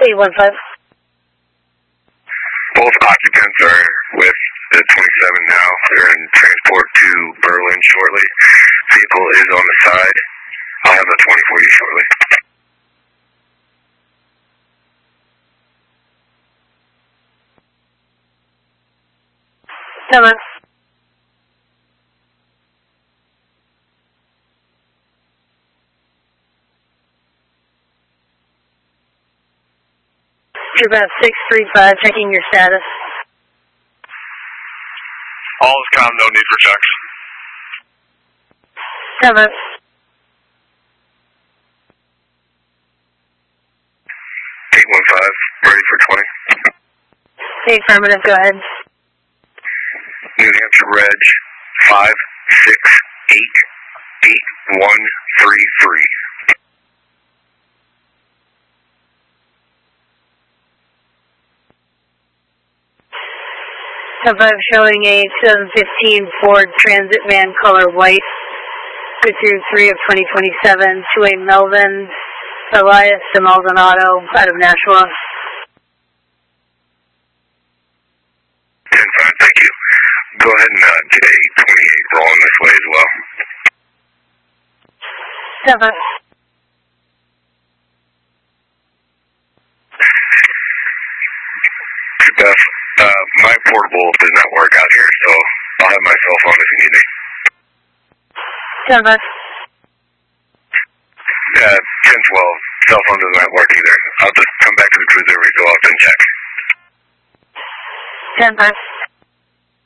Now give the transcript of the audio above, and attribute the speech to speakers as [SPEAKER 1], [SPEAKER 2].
[SPEAKER 1] 815.
[SPEAKER 2] Both occupants are with the 27 now. They're in transport to Berlin shortly. Vehicle is on the side. I'll have a 20 for you shortly.
[SPEAKER 1] Come on. You're about 635, checking your status.
[SPEAKER 2] All is calm, no need for checks.
[SPEAKER 1] Come on.
[SPEAKER 2] 815, ready for 20.
[SPEAKER 1] Affirmative, go ahead.
[SPEAKER 2] New Hampshire Reg 5688133.
[SPEAKER 1] Above showing a 2015 Ford Transit van color white. Good through 3 of 2027 to a Melvin Elias de Maldonado out of Nashua.
[SPEAKER 2] 10-5, thank you. Go ahead and get a 28 rolling this way as well.
[SPEAKER 1] 7.
[SPEAKER 2] Beth, my portable does not work out here, so I'll have my cell phone if you need me.
[SPEAKER 1] 7.
[SPEAKER 2] 10-12, cell phone does not work either. I'll just come back to the cruiser we go out and check.
[SPEAKER 1] 10-5.